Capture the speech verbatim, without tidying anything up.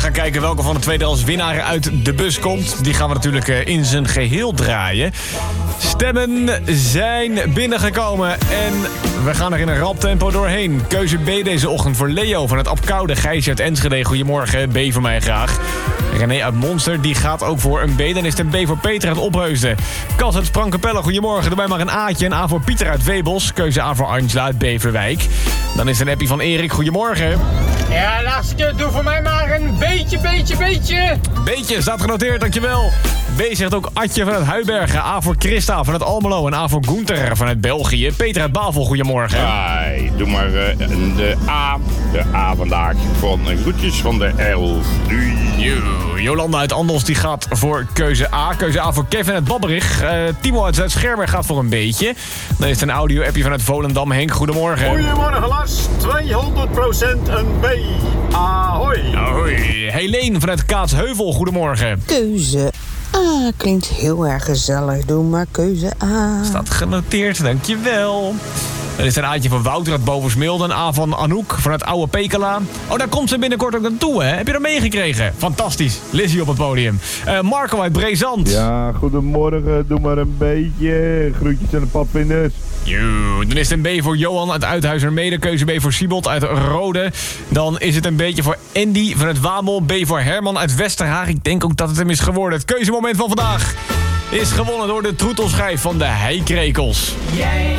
gaan kijken welke van de tweede als winnaar uit de bus komt. Die gaan we natuurlijk in zijn geheel draaien. Stemmen zijn binnengekomen en we gaan er in een rap tempo doorheen. Keuze B deze ochtend voor Leo van het Apkoude. Gijsje uit Enschede, goedemorgen. B voor mij graag. René uit Monster, die gaat ook voor een B. Dan is het een B voor Peter uit Opheusden. Kas uit Sprangkapelle, goedemorgen. Erbij maar een A'tje. Een A voor Pieter uit Webels. Keuze A voor Angela uit Beverwijk. Dan is er een appie van Erik, goedemorgen. Ja, Laske, doe voor mij maar een beetje, beetje, beetje. Beetje, staat genoteerd, dankjewel. B zegt ook Atje van het Huibergen. A voor Christa van het Almelo. En A voor Gunther vanuit België. Peter uit Bavel, goedemorgen. Ai, doe maar uh, de A. De A vandaag van groetjes van de elf. Doei. Yo, Jolanda uit Andels die gaat voor keuze A. Keuze A voor Kevin uit Babberich. Uh, Timo uit Zuid-Schermer gaat voor een beetje. Dan is het een audio-appje vanuit Volendam. Henk, goedemorgen. Goedemorgen Lars, tweehonderd procent een B. Ahoy. Ahoy. Helene vanuit Kaatsheuvel, goedemorgen. Keuze A klinkt heel erg gezellig. Doe maar keuze A. Staat genoteerd, dankjewel. Dan is er een A'tje van Wouter uit Boversmilde. Een A van Anouk vanuit Oude Pekela. Oh, daar komt ze binnenkort ook naartoe, hè? Heb je dat meegekregen? Fantastisch. Lizzie op het podium. Uh, Marco uit Brezand. Ja, goedemorgen. Doe maar een beetje. Groetjes aan de padvinders. Yo, dan is het een B voor Johan uit Uithuizermede. Keuze B voor Siebold uit Rode. Dan is het een beetje voor Andy vanuit Wamel. B voor Herman uit Westerhaag. Ik denk ook dat het hem is geworden. Het keuzemoment van vandaag is gewonnen door de troetelschijf van de Heikrekels. Jij